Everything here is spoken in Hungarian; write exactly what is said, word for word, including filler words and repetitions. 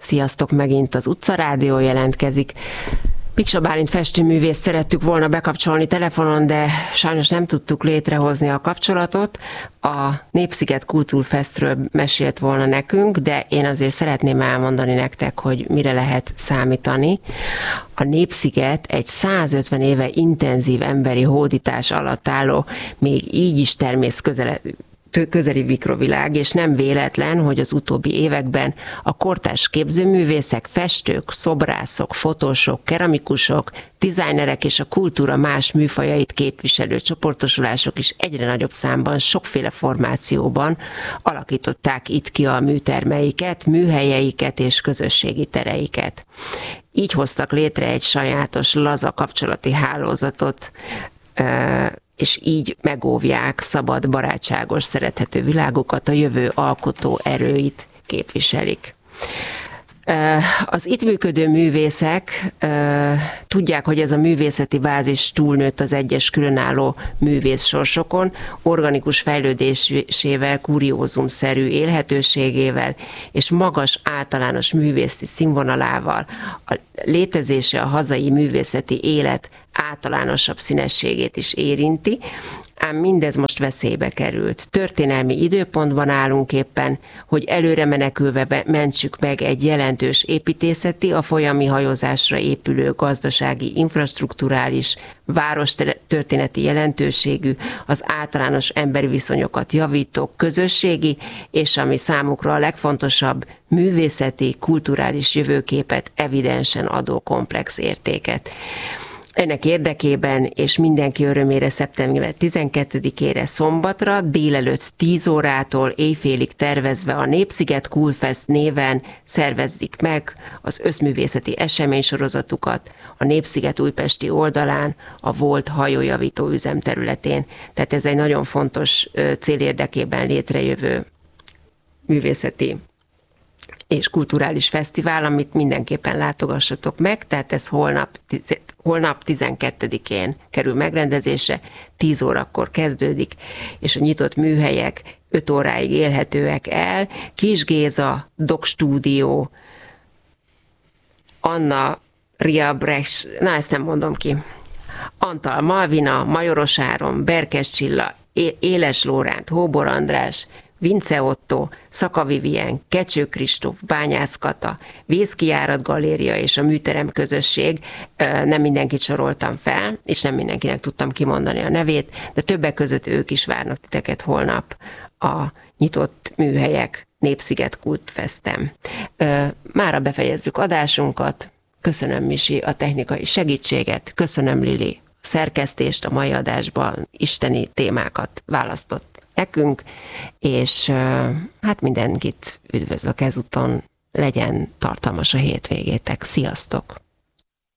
Sziasztok, megint az Utcarádió jelentkezik. Miksa Bálint festőművészt szerettük volna bekapcsolni telefonon, de sajnos nem tudtuk létrehozni a kapcsolatot. A Népsziget Kultúrfestről mesélt volna nekünk, de én azért szeretném elmondani nektek, hogy mire lehet számítani. A Népsziget egy százötven éve intenzív emberi hódítás alatt álló, még így is termész közele közeli mikrovilág, és nem véletlen, hogy az utóbbi években a kortárs képzőművészek, festők, szobrászok, fotósok, keramikusok, dizájnerek és a kultúra más műfajait képviselő csoportosulások is egyre nagyobb számban, sokféle formációban alakították itt ki a műtermeiket, műhelyeiket és közösségi tereiket. Így hoztak létre egy sajátos, laza kapcsolati hálózatot, és így megóvják szabad, barátságos, szerethető világukat, a jövő alkotó erőit képviselik. Az itt működő művészek tudják, hogy ez a művészeti bázis túlnőtt az egyes különálló művész sorsokon, organikus fejlődésével, kuriózumszerű élhetőségével és magas általános művészeti színvonalával a létezése a hazai művészeti élet általánosabb színességét is érinti, ám mindez most veszélybe került. Történelmi időpontban állunk éppen, hogy előre menekülve mentsük meg egy jelentős építészeti, a folyami hajózásra épülő gazdasági, infrastrukturális, várostörténeti jelentőségű, az általános emberi viszonyokat javító közösségi, és ami számukra a legfontosabb, művészeti, kulturális jövőképet evidensen adó komplex értéket. Ennek érdekében és mindenki örömére szeptember tizenkettedikére szombatra délelőtt tíz órától éjfélig tervezve a Népsziget Kultfest néven szervezzik meg az összművészeti eseménysorozatukat a Népsziget újpesti oldalán, a volt hajójavító üzem területén. Tehát ez egy nagyon fontos cél érdekében létrejövő művészeti és kulturális fesztivál, amit mindenképpen látogassatok meg, tehát ez holnap, holnap tizenkettedikén kerül megrendezésre, tíz órakor kezdődik, és a nyitott műhelyek öt óráig érhetőek el. Kis Géza, Dog Stúdió, Anna Riabrecht, na ezt nem mondom ki, Antal Malvina, Majoros Áron, Berkes Csilla, Éles Lóránt, Hóbor András, Vince Otto, Szaka Vivien, Kecső Kristóf, Bányász Kata, Vészkijárat Galéria és a műterem közösség. Nem mindenkit soroltam fel, és nem mindenkinek tudtam kimondani a nevét, de többek között ők is várnak titeket holnap a nyitott műhelyek Népsziget Kultfestem. Mára befejezzük adásunkat. Köszönöm, Misi, a technikai segítséget, köszönöm, Lili, a szerkesztést, a mai adásban isteni témákat választott nekünk, és hát mindenkit üdvözlök ezúton, legyen tartalmas a hétvégétek. Sziasztok!